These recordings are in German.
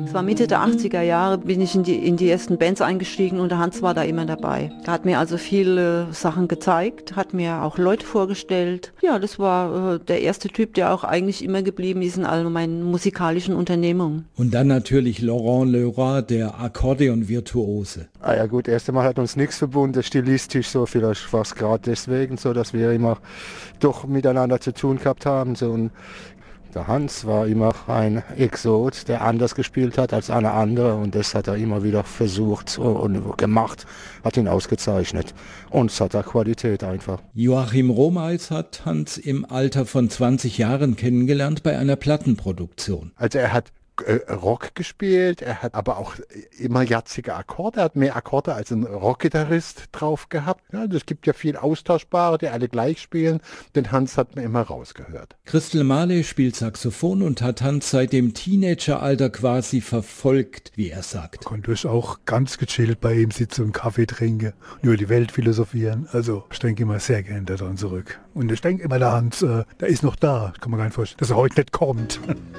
Es war Mitte der 80er Jahre, bin ich in die ersten Bands eingestiegen und der Hans war da immer dabei. Er hat mir also viele Sachen gezeigt, hat mir auch Leute vorgestellt. Ja, das war der erste Typ, der auch eigentlich immer geblieben ist in all meinen musikalischen Unternehmungen. Und dann natürlich Laurent Leroy, der Akkordeon-Virtuose. Ah ja gut, erst einmal hat uns nichts verbunden, stilistisch so, vielleicht war es gerade deswegen so, dass wir immer doch miteinander zu tun gehabt haben. So. Und der Hans war immer ein Exot, der anders gespielt hat als alle anderen und das hat er immer wieder versucht und gemacht, hat ihn ausgezeichnet und es hat da Qualität einfach. Joachim Romeis hat Hans im Alter von 20 Jahren kennengelernt bei einer Plattenproduktion. Also er hat Rock gespielt, er hat aber auch immer jatzige Akkorde, er hat mehr Akkorde als ein Rockgitarrist drauf gehabt. Ja, es gibt ja viel Austauschbare, die alle gleich spielen, den Hans hat man immer rausgehört. Christel Mahle spielt Saxophon und hat Hans seit dem Teenageralter quasi verfolgt, wie er sagt. Konnte ich auch ganz gechillt bei ihm sitzen und Kaffee trinken und über die Welt philosophieren. Also ich denke immer sehr gerne daran zurück. Und ich denke immer, der Hans, der ist noch da. Kann man gar nicht vorstellen, dass er heute nicht kommt.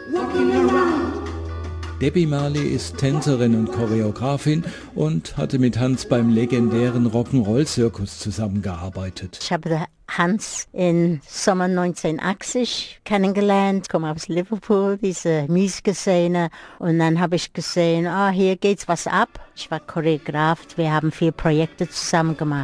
Debbie Marley ist Tänzerin und Choreografin und hatte mit Hans beim legendären Rock'n'Roll-Zirkus zusammengearbeitet. Ich habe Hans im Sommer 1980 kennengelernt, komme aus Liverpool, diese Musikszene. Und dann habe ich gesehen, hier geht's was ab. Ich war Choreograf, wir haben 4 Projekte zusammen gemacht.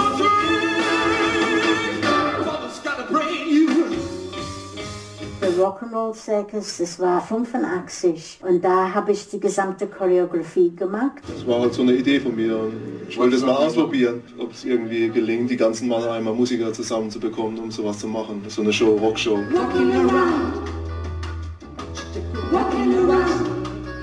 Rock'n'Roll Circus, das war 85 und da habe ich die gesamte Choreografie gemacht. Das war halt so eine Idee von mir und ich wollte es mal ausprobieren, ob es irgendwie gelingt, die ganzen Mannheimer Musiker zusammenzubekommen, um sowas zu machen. So eine Show, Rockshow. Rockin' around. Rockin' around.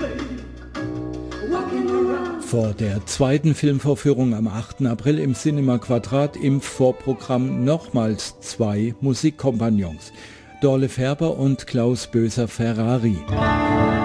Vor der zweiten Filmvorführung am 8. April im Cinema Quadrat im Vorprogramm nochmals 2 Musikkompagnons. Dorle Färber und Klaus Böser-Ferrari.